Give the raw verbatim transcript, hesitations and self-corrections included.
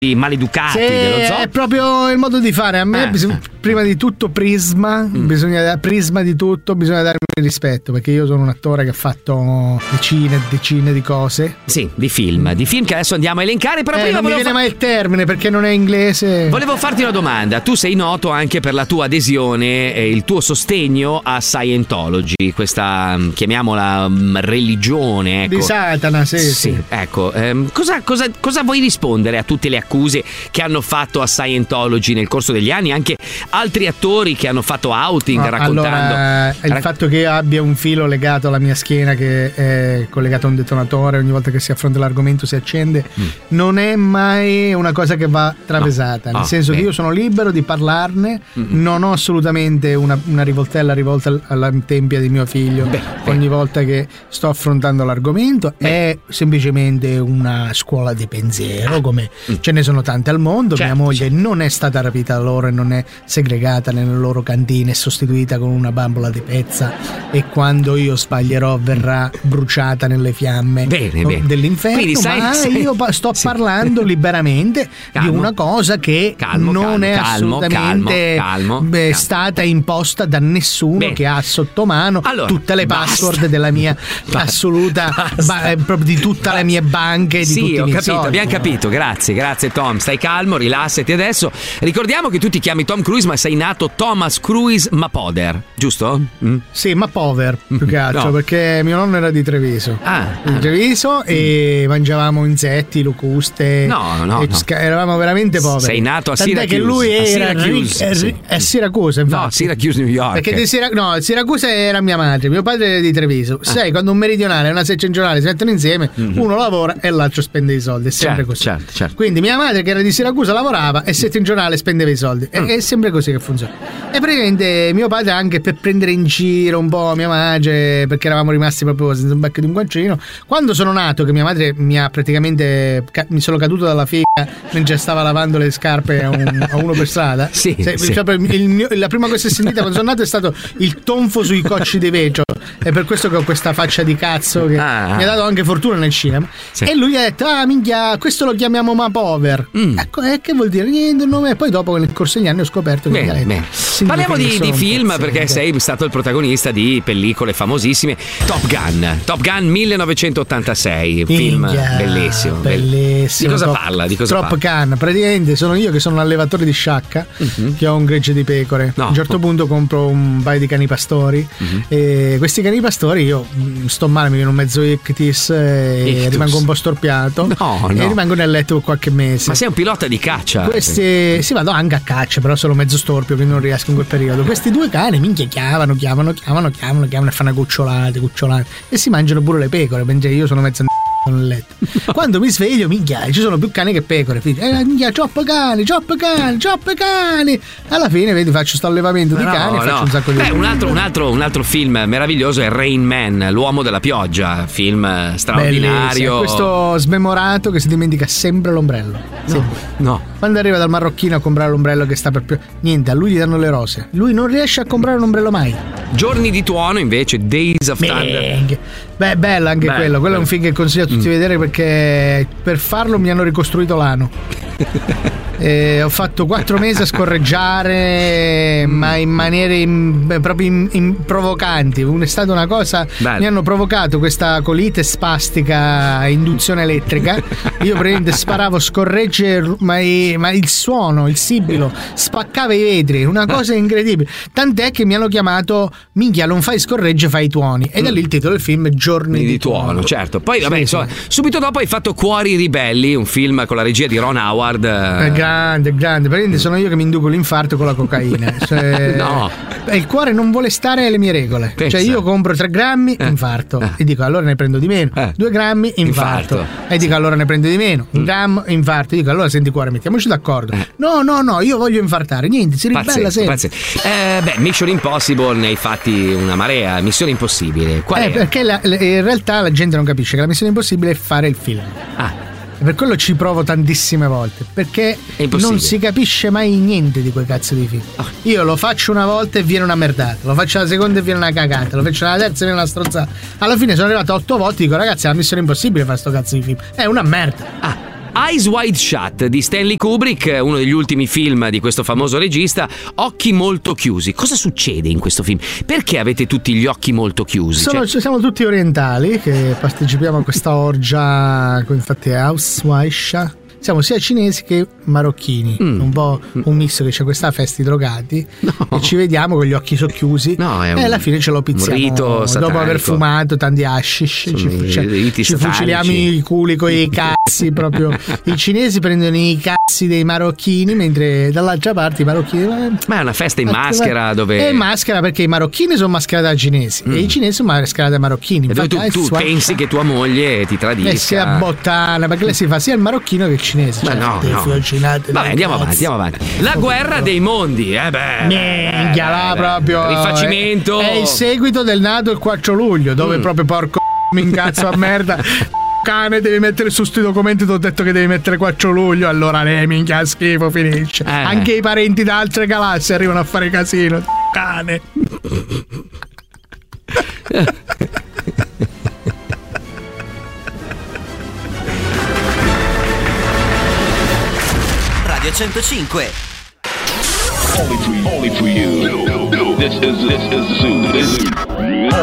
maleducati sì, dello zoo. È proprio il modo di fare. A me eh, bisogna, eh. prima di tutto prisma, mm. bisogna prisma di tutto, bisogna darmi rispetto, perché io sono un attore che ha fatto decine e decine di cose. Sì, di film, di film che adesso andiamo a elencare, però eh, prima non mi viene fa- mai il termine perché non è inglese. Volevo farti una domanda. Tu sei noto anche per la tua adesione e il tuo sostegno a Scientology, questa chiamiamola religione, ecco. Di Satana, sì, sì. sì. Ecco, ehm, cosa, cosa, cosa vuoi rispondere a tutte le accuse che hanno fatto a Scientology nel corso degli anni? Anche altri attori che hanno fatto outing no, raccontando. Allora, il rac- fatto che io abbia un filo legato alla mia schiena che è collegato a un detonatore, ogni volta che si affronta l'argomento si accende, mm. non è mai una cosa che va travisata, no. nel oh, senso beh. che io sono libero di parlarne, mm-hmm. non ho assolutamente una, una rivoltella rivolta alla tempia di mio figlio beh, ogni beh. volta che sto affrontando l'argomento, beh. è semplicemente una scuola di pensiero, come mm. ce ne sono tante al mondo. Certo, mia moglie certo. non è stata rapita da loro e non è segregata nelle loro cantine, è sostituita con una bambola di pezza, e quando io sbaglierò verrà bruciata nelle fiamme bene, bene. dell'inferno. Quindi, sai, ma sai, io sto sì. parlando liberamente calmo. di una cosa che calmo, non calmo, è calmo, assolutamente calmo, calmo, beh, calmo. stata imposta da nessuno bene. che ha sotto mano allora, tutte le password basta. della mia assoluta ba- proprio di tutte le mie banche, di sì, tutti ho i miei capito, soldi. abbiamo capito, grazie, grazie Tom, stai calmo, rilassati adesso. Ricordiamo che tu ti chiami Tom Cruise ma sei nato Thomas Cruise Mapoder, giusto? Mm? Sì, Mapover più che altro, no. perché mio nonno era di Treviso ah, di Treviso ah. e mangiavamo insetti, locuste, no, no, e no. Sca- eravamo veramente poveri. Sei nato a Tant'è Syracuse, che lui era a Syracuse, ric- sì. a Siracusa, infatti. No, Syracuse, New York. Perché di Sira- no, Siracusa era mia madre, mio padre era di Treviso. Ah. Sai, quando un meridionale e una settentrionale si mettono insieme, mm-hmm. uno lavora e l'altro spende i soldi, è sempre certo, così. Certo, certo. Quindi mia madre, che era di Siracusa, lavorava e settentrionale spendeva i soldi. Mm. È, è sempre così che funziona. E praticamente mio padre, anche per prendere in giro un po' mia madre, perché eravamo rimasti proprio senza un becco di un guancino, quando sono nato, che mia madre mi ha praticamente ca- mi sono caduto dalla figa mentre stava lavando le scarpe a, un, a uno per strada. Sì, Se, sì. Cioè, il mio, la prima cosa che ho sentita quando sono nato è stato il tonfo sui cocci di vetro. È per questo che ho questa faccia di cazzo che ah, mi ha dato anche fortuna nel cinema. Sì. E lui ha detto: ah, minchia, questo lo chiamiamo Mapover. Mm. Ecco, eh, che vuol dire? Niente, un nome. E poi dopo, nel corso degli anni, ho scoperto che bene, bene. Parliamo di, di film, perché sei stato il protagonista di pellicole famosissime. Top Gun, Top Gun millenovecentottantasei, un film bellissimo. Bellissimo. Di cosa Top, parla? Di cosa Top parla? Gun, praticamente sono io che sono un allevatore di sciacca, uh-huh. che ho un gregge di pecore. No. A un certo punto compro un paio di cani pastori, uh-huh. e questi cani pastori io sto male, mi viene un mezzo ictus e Ictus. rimango un po' storpiato, no, e no. rimango nel letto per qualche mese. Ma sei un pilota di caccia? Questi sì, vado anche a caccia, però sono mezzo storpio, quindi non riesco in quel periodo. Questi due cani minchia chiamano, chiamano, chiamano, chiamano, chiamano e fanno cucciolate, cucciolate e si mangiano pure le pecore, mentre io sono mezzo nel letto. Quando mi sveglio, minchia, ci sono più cani che pecore. Eh, minchia, troppo cani, troppo cani, troppo cani. Alla fine, vedi, faccio sto allevamento di no, cani no. e faccio un sacco di. Beh, un altro, un, altro, un altro film meraviglioso è Rain Man, l'uomo della pioggia, film straordinario. Bellissimo. Questo smemorato che si dimentica sempre l'ombrello. Sempre. No, no. Quando arriva dal marocchino a comprare l'ombrello che sta per più. Niente, a lui gli danno le rose. Lui non riesce a comprare un ombrello mai. Giorni di tuono, invece, Days of Thunder. Beh, bello anche Beh, quello. Quello bello. È un film che consiglio a tutti mm. di vedere, perché per farlo mi hanno ricostruito l'ano. Eh, ho fatto quattro mesi a scorreggiare, mm. ma in maniere in, beh, proprio in, in provocanti. È stata una cosa. Bello. Mi hanno provocato questa colite spastica a induzione elettrica. Io praticamente sparavo scorregge, ma, ma il suono, il sibilo spaccava i vetri. Una cosa incredibile. Tant'è che mi hanno chiamato: minchia, non fai scorregge, fai tuoni. E da lì il titolo del film è Giorni di, di tuono. tuono. Certo. Poi, vabbè, sì, insomma, sì. subito dopo hai fatto Cuori ribelli, un film con la regia di Ron Howard. È grande, grande. Praticamente sono io che mi induco l'infarto con la cocaina. Cioè, no. Il cuore non vuole stare alle mie regole. Pensa. Cioè, io compro tre grammi, eh. infarto. Eh. E dico allora ne prendo di meno. Eh. Due grammi, infarto. infarto. E dico allora ne prendo di meno. Un grammo, infarto. E dico allora senti cuore, mettiamoci d'accordo. Eh. No, no, no, io voglio infartare. Niente, si ribella pazzesco, sempre. Pazzesco. Eh, beh, Mission Impossible ne hai fatti una marea. Missione Impossibile. Qual eh, è? Perché la, in realtà la gente non capisce che la missione impossibile è fare il film. Ah. Per quello ci provo tantissime volte, perché non si capisce mai niente di quei cazzo di film. Oh. Io lo faccio una volta e viene una merdata, lo faccio la seconda e viene una cagata, lo faccio la terza e viene una strozzata. Alla fine sono arrivato otto volte e dico ragazzi, è la missione impossibile fare sto cazzo di film. È una merda. Ah. Eyes Wide Shut di Stanley Kubrick, uno degli ultimi film di questo famoso regista. Occhi molto chiusi. Cosa succede in questo film? Perché avete tutti gli occhi molto chiusi? Sono, cioè... Siamo tutti orientali che partecipiamo a questa orgia, infatti è House Wide Shut. Siamo sia cinesi che marocchini, mm. un po' un misto, che c'è questa festa di drogati, no. e ci vediamo con gli occhi socchiusi, no, e alla fine ce lo pizziamo dopo aver fumato tanti hashish, ci, ci, ci fuciliamo i culi con i cazzi proprio. I cinesi prendono i cazzi dei marocchini, mentre dall'altra parte i marocchini, ma è una festa in maschera dove è in maschera, perché i marocchini sono mascherati da cinesi mm. e i cinesi sono mascherati da marocchini. E dove tu, tu pensi che tua moglie ti tradisca e sia bottana, perché lei si fa sia il marocchino che il cinese. Ma cioè, no, no. Vabbè, andiamo avanti, andiamo avanti. La guerra dei mondi, eh beh. Minchia, là proprio. Rifacimento. È, è il seguito del nato il quattro luglio, dove mm. proprio porco mi incazzo a merda. Cane, devi mettere su sti documenti, ti ho detto che devi mettere quattro luglio, allora lei minchia schifo, finisce. Eh. Anche i parenti da altre galassie arrivano a fare casino. Cane. Radio centocinque. Only for you. Only for you. This is this is Zoo.